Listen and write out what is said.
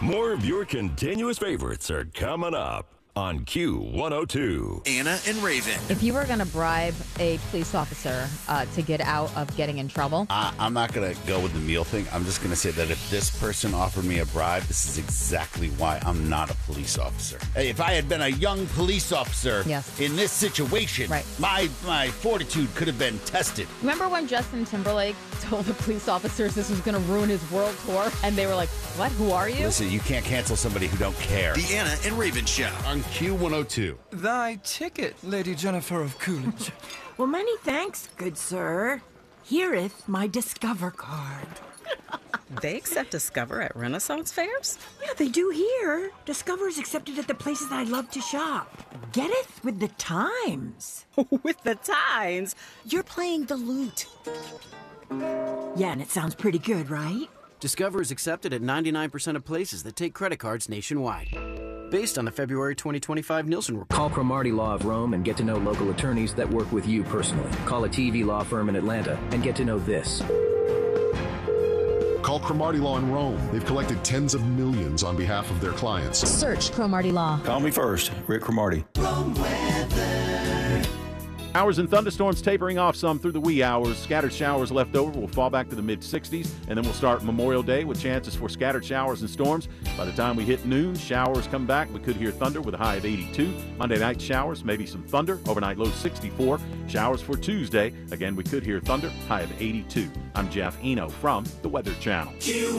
More of your continuous favorites are coming up on Q102. Anna and Raven. If you were going to bribe a police officer to get out of getting in trouble. I'm not going to go with the meal thing. I'm just going to say that if this person offered me a bribe, this is exactly why I'm not a police officer. Hey, if I had been a young police officer in this situation, my fortitude could have been tested. Remember when Justin Timberlake told the police officers this was going to ruin his world tour? And they were like, what? Who are you? Listen, you can't cancel somebody who don't care. The Anna and Raven Show. On Q102. Thy ticket, Lady Jennifer of Coolidge. Well, many thanks, good sir. Here'th my Discover card. They accept Discover at Renaissance fairs? Yeah, they do here. Discover's accepted at the places I love to shop. Getteth with the times. With the times? You're playing the lute. Yeah, and it sounds pretty good, right? Discover is accepted at 99% of places that take credit cards nationwide. Based on the February 2025 Nielsen report. Call Cromartie Law of Rome and get to know local attorneys that work with you personally. Call a TV law firm in Atlanta and get to know this. Call Cromartie Law in Rome. They've collected tens of millions on behalf of their clients. Search Cromartie Law. Call me first, Rick Cromartie. Showers and thunderstorms tapering off some through the wee hours. Scattered showers left over will fall back to the mid-60s, and then we'll start Memorial Day with chances for scattered showers and storms. By the time we hit noon, showers come back. We could hear thunder with a high of 82. Monday night showers, maybe some thunder. Overnight low 64. Showers for Tuesday. Again, we could hear thunder, high of 82. I'm Jeff Eno from the Weather Channel.